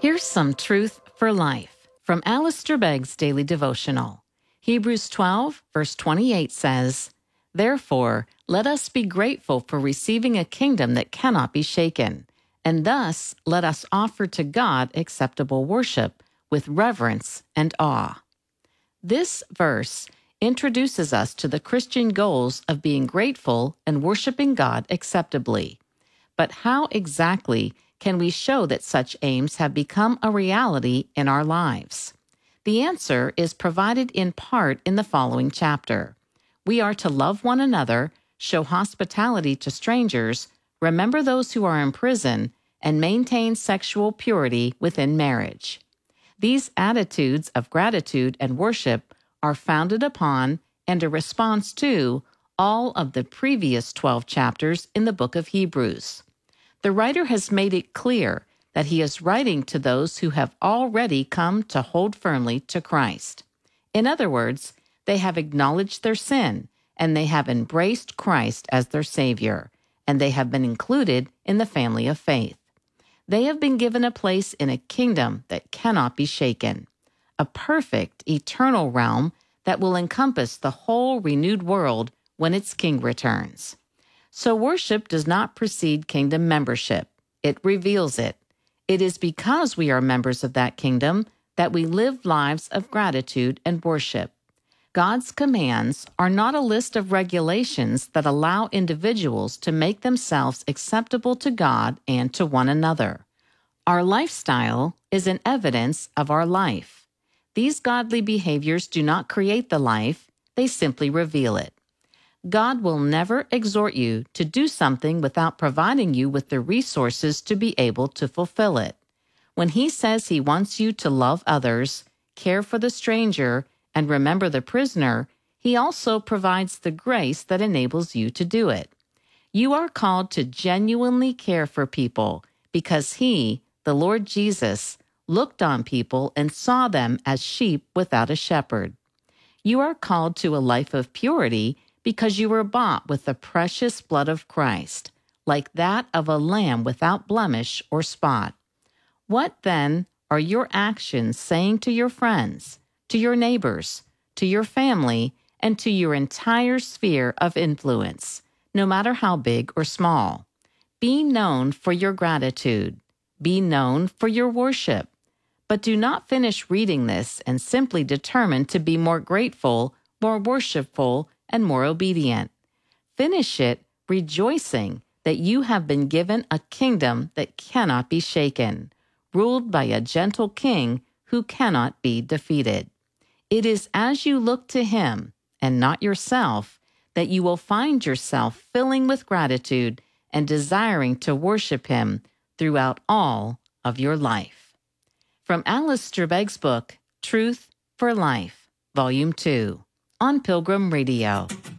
Here's some truth for life from Alistair Begg's Daily Devotional. Hebrews 12, verse 28 says, "Therefore, let us be grateful for receiving a kingdom that cannot be shaken, and thus let us offer to God acceptable worship with reverence and awe." This verse introduces us to the Christian goals of being grateful and worshiping God acceptably. But how exactly can we show that such aims have become a reality in our lives? The answer is provided in part in the following chapter. We are to love one another, show hospitality to strangers, remember those who are in prison, and maintain sexual purity within marriage. These attitudes of gratitude and worship are founded upon and a response to all of the previous 12 chapters in the book of Hebrews. The writer has made it clear that he is writing to those who have already come to hold firmly to Christ. In other words, they have acknowledged their sin, and they have embraced Christ as their Savior, and they have been included in the family of faith. They have been given a place in a kingdom that cannot be shaken, a perfect, eternal realm that will encompass the whole renewed world when its King returns. So worship does not precede kingdom membership. It reveals it. It is because we are members of that kingdom that we live lives of gratitude and worship. God's commands are not a list of regulations that allow individuals to make themselves acceptable to God and to one another. Our lifestyle is an evidence of our life. These godly behaviors do not create the life, they simply reveal it. God will never exhort you to do something without providing you with the resources to be able to fulfill it. When He says He wants you to love others, care for the stranger, and remember the prisoner, He also provides the grace that enables you to do it. You are called to genuinely care for people because He, the Lord Jesus, looked on people and saw them as sheep without a shepherd. You are called to a life of purity because you were bought with the precious blood of Christ, like that of a lamb without blemish or spot. What, then, are your actions saying to your friends, to your neighbors, to your family, and to your entire sphere of influence, no matter how big or small? Be known for your gratitude. Be known for your worship. But do not finish reading this and simply determine to be more grateful, more worshipful, and more obedient. Finish it rejoicing that you have been given a kingdom that cannot be shaken, ruled by a gentle king who cannot be defeated. It is as you look to Him, and not yourself, that you will find yourself filling with gratitude and desiring to worship Him throughout all of your life. From Alistair Begg's book, Truth for Life, Volume 2, on Pilgrim Radio.